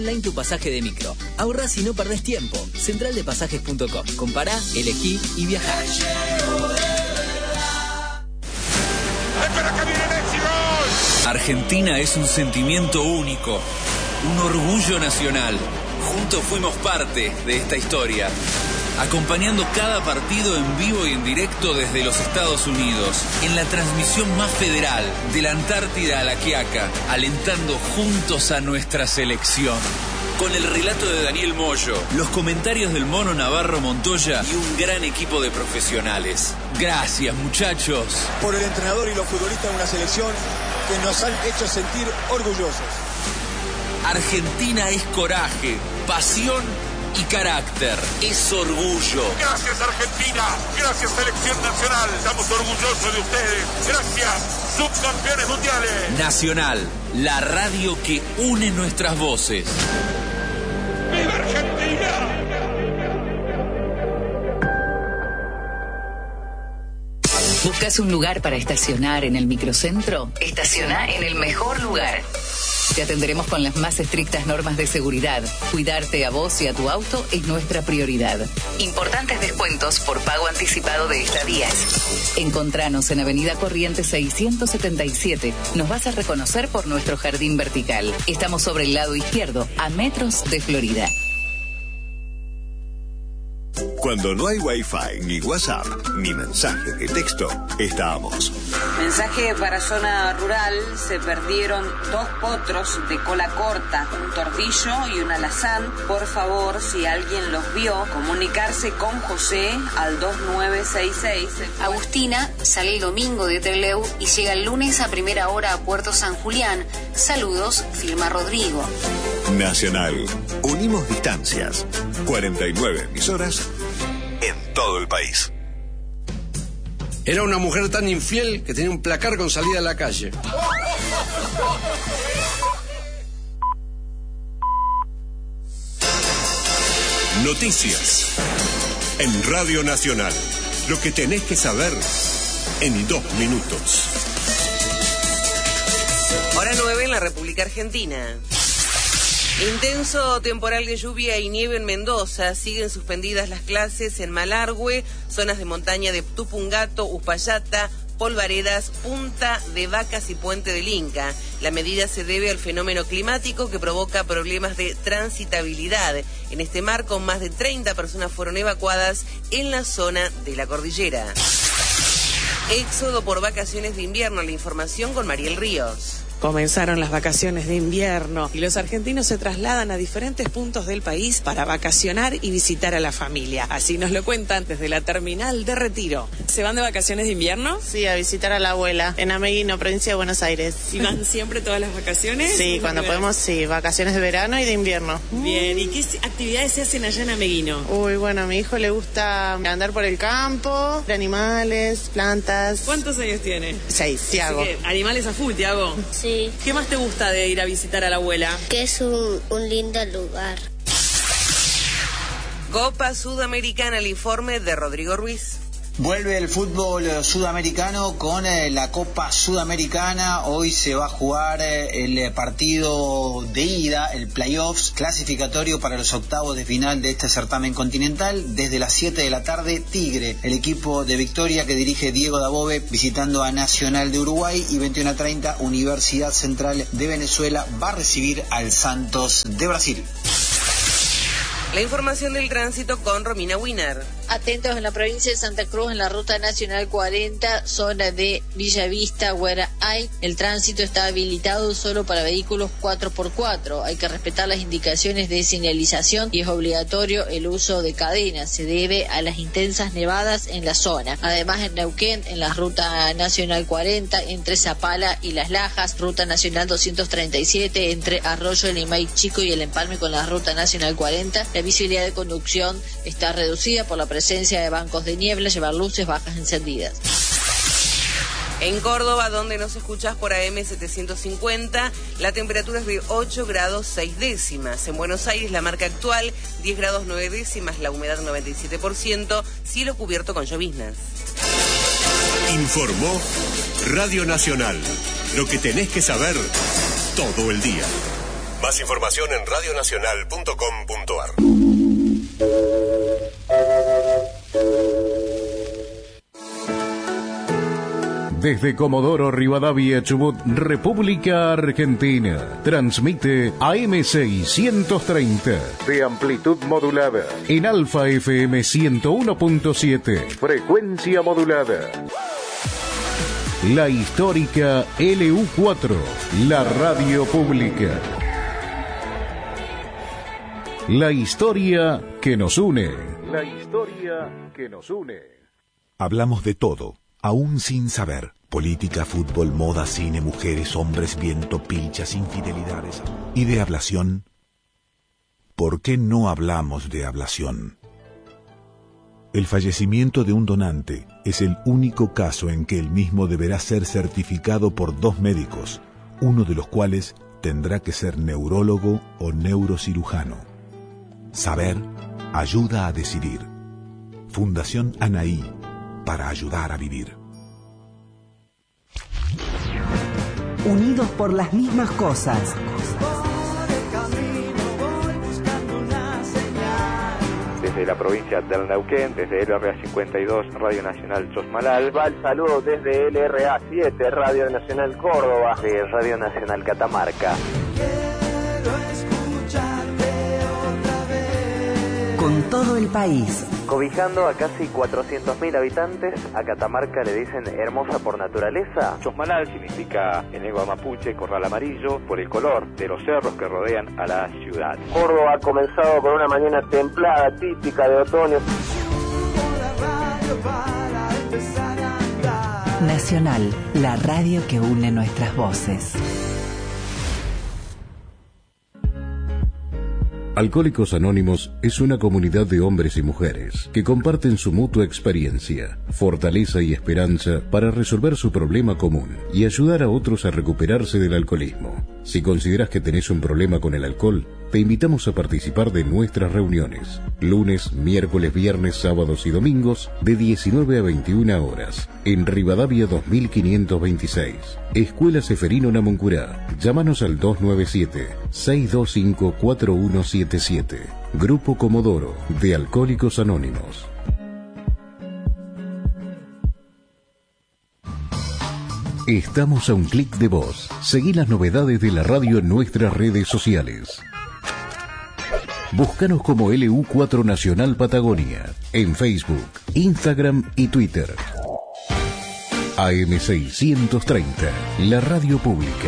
online tu pasaje de micro. Ahorrás y no perdés tiempo. Centraldepasajes.com. Compará, elegí y viajá. Argentina es un sentimiento único, un orgullo nacional. Juntos fuimos parte de esta historia, acompañando cada partido en vivo y en directo desde los Estados Unidos, en la transmisión más federal, de la Antártida a la Quiaca, alentando juntos a nuestra selección. Con el relato de Daniel Moyo, los comentarios del Mono Navarro Montoya y un gran equipo de profesionales. Gracias, muchachos. Por el entrenador y los futbolistas de una selección que nos han hecho sentir orgullosos. Argentina es coraje, pasión y carácter. Es orgullo. Gracias, Argentina. Gracias, Selección Nacional. Estamos orgullosos de ustedes. Gracias, subcampeones mundiales. Nacional, la radio que une nuestras voces. ¡Viva Argentina! ¿Buscas un lugar para estacionar en el microcentro? Estaciona en el mejor lugar. Te atenderemos con las más estrictas normas de seguridad. Cuidarte a vos y a tu auto es nuestra prioridad. Importantes descuentos por pago anticipado de estadías. Encontranos en Avenida Corrientes 677. Nos vas a reconocer por nuestro jardín vertical. Estamos sobre el lado izquierdo, a metros de Florida. Cuando no hay Wi-Fi, ni WhatsApp, ni mensaje de texto, estamos. Mensaje para zona rural: se perdieron 2 potros de cola corta, un tordillo y un alazán. Por favor, si alguien los vio, comunicarse con José al 2966. Agustina sale el domingo de Trelew y llega el lunes a primera hora a Puerto San Julián. Saludos, firma Rodrigo. Nacional. Unimos distancias. 49 emisoras en todo el país. Era una mujer tan infiel que tenía un placar con salida a la calle. Noticias en Radio Nacional. Lo que tenés que saber en 2 minutos. Hora 9 en la República Argentina. Intenso temporal de lluvia y nieve en Mendoza. Siguen suspendidas las clases en Malargüe, zonas de montaña de Tupungato, Uspallata, Polvaredas, Punta de Vacas y Puente del Inca. La medida se debe al fenómeno climático que provoca problemas de transitabilidad. En este marco, más de 30 personas fueron evacuadas en la zona de la cordillera. Éxodo por vacaciones de invierno. La información con Mariel Ríos. Comenzaron las vacaciones de invierno y los argentinos se trasladan a diferentes puntos del país para vacacionar y visitar a la familia. Así nos lo cuentan desde la terminal de Retiro. ¿Se van de vacaciones de invierno? Sí, a visitar a la abuela en Ameguino, provincia de Buenos Aires. ¿Y van siempre todas las vacaciones? Sí, cuando podemos, sí, vacaciones de verano y de invierno. Bien, ¿y qué actividades se hacen allá en Ameguino? Uy, bueno, a mi hijo le gusta andar por el campo, de animales, plantas. ¿Cuántos años tiene? 6, Tiago. Animales a full, Tiago. Sí. ¿Qué más te gusta de ir a visitar a la abuela? Que es un lindo lugar. Copa Sudamericana, el informe de Rodrigo Ruiz. Vuelve el fútbol sudamericano con la Copa Sudamericana. Hoy se va a jugar el partido de ida, el playoffs clasificatorio para los octavos de final de este certamen continental. Desde las 7 de la tarde, Tigre, el equipo de Victoria que dirige Diego Dabove, visitando a Nacional de Uruguay, y 21:30, Universidad Central de Venezuela va a recibir al Santos de Brasil. La información del tránsito con Romina Wiener. Atentos en la provincia de Santa Cruz, en la ruta nacional 40, zona de Villavista, Guaraay. El tránsito está habilitado solo para vehículos 4x4. Hay que respetar las indicaciones de señalización y es obligatorio el uso de cadenas. Se debe a las intensas nevadas en la zona. Además, en Neuquén, en la ruta nacional 40, entre Zapala y Las Lajas, ruta nacional 237, entre Arroyo, el Limay Chico y el Empalme con la ruta nacional 40, la visibilidad de conducción está reducida por la presencia de bancos de niebla. Llevar luces bajas encendidas. En Córdoba, donde nos escuchás por AM 750, la temperatura es de 8 grados 6 décimas. En Buenos Aires, la marca actual, 10 grados 9 décimas, la humedad 97%, cielo cubierto con lloviznas. Informó Radio Nacional. Lo que tenés que saber todo el día. Más información en radionacional.com.ar. Desde Comodoro Rivadavia, Chubut, República Argentina, transmite AM630 de amplitud modulada en Alfa FM 101.7, frecuencia modulada. La histórica LU4, la radio pública. La historia que nos une. La historia que nos une. Hablamos de todo, aún sin saber. Política, fútbol, moda, cine, mujeres, hombres, viento, pilchas, infidelidades. ¿Y de ablación? ¿Por qué no hablamos de ablación? El fallecimiento de un donante es el único caso en que el mismo deberá ser certificado por 2 médicos, uno de los cuales tendrá que ser neurólogo o neurocirujano. Saber ayuda a decidir. Fundación Anaí, para ayudar a vivir. Unidos por las mismas cosas. Desde la provincia del Neuquén, desde LRA 52, Radio Nacional Chosmalal. Saludos desde LRA 7, Radio Nacional Córdoba, de Radio Nacional Catamarca. Con todo el país. Cobijando a casi 400.000 habitantes, a Catamarca le dicen hermosa por naturaleza. Chosmalal significa en lengua mapuche corral amarillo por el color de los cerros que rodean a la ciudad. Córdoba ha comenzado con una mañana templada, típica de otoño. Nacional, la radio que une nuestras voces. Alcohólicos Anónimos es una comunidad de hombres y mujeres que comparten su mutua experiencia, fortaleza y esperanza para resolver su problema común y ayudar a otros a recuperarse del alcoholismo. Si consideras que tenés un problema con el alcohol, te invitamos a participar de nuestras reuniones, lunes, miércoles, viernes, sábados y domingos, de 19 a 21 horas, en Rivadavia 2526, Escuela Seferino Namuncurá. Llámanos al 297-625-4177. Grupo Comodoro, de Alcohólicos Anónimos. Estamos a un clic de vos. Seguí las novedades de la radio en nuestras redes sociales. Búscanos como LU4 Nacional Patagonia en Facebook, Instagram y Twitter. AM630, la radio pública.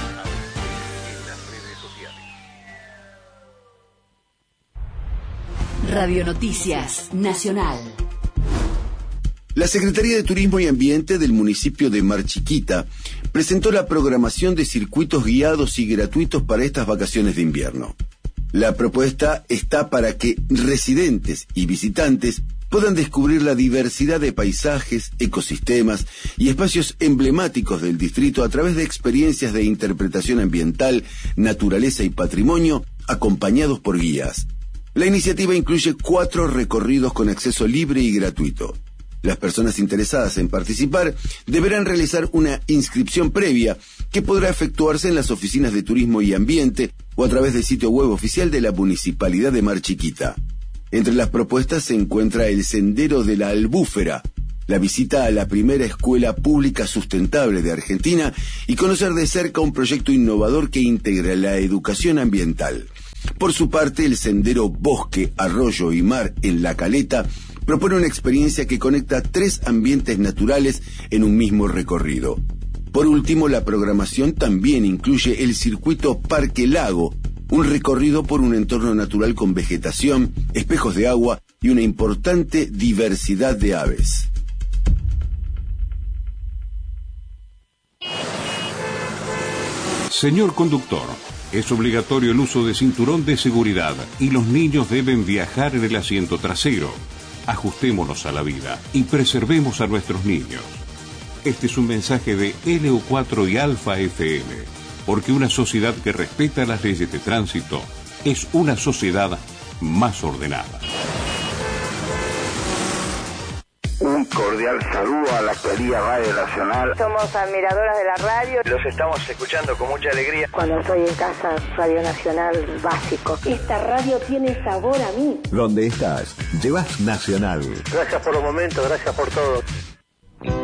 Radio Noticias Nacional. La Secretaría de Turismo y Ambiente del municipio de Mar Chiquita presentó la programación de circuitos guiados y gratuitos para estas vacaciones de invierno. La propuesta está para que residentes y visitantes puedan descubrir la diversidad de paisajes, ecosistemas y espacios emblemáticos del distrito a través de experiencias de interpretación ambiental, naturaleza y patrimonio, acompañados por guías. La iniciativa incluye 4 recorridos con acceso libre y gratuito. Las personas interesadas en participar deberán realizar una inscripción previa que podrá efectuarse en las oficinas de Turismo y Ambiente o a través del sitio web oficial de la Municipalidad de Mar Chiquita. Entre las propuestas se encuentra el Sendero de la Albúfera, la visita a la primera escuela pública sustentable de Argentina y conocer de cerca un proyecto innovador que integra la educación ambiental. Por su parte, el Sendero Bosque, Arroyo y Mar en La Caleta propone una experiencia que conecta 3 ambientes naturales en un mismo recorrido. Por último, la programación también incluye el circuito Parque Lago, un recorrido por un entorno natural con vegetación, espejos de agua y una importante diversidad de aves. Señor conductor, es obligatorio el uso de cinturón de seguridad y los niños deben viajar en el asiento trasero. Ajustémonos a la vida y preservemos a nuestros niños. Este es un mensaje de LU4 y Alfa FM, porque una sociedad que respeta las leyes de tránsito es una sociedad más ordenada. Un cordial saludo a la querida Radio Nacional. Somos admiradoras de la radio. Los estamos escuchando con mucha alegría. Cuando estoy en casa, Radio Nacional básico. Esta radio tiene sabor a mí. Donde estás, llevas Nacional. Gracias por los momentos, gracias por todo.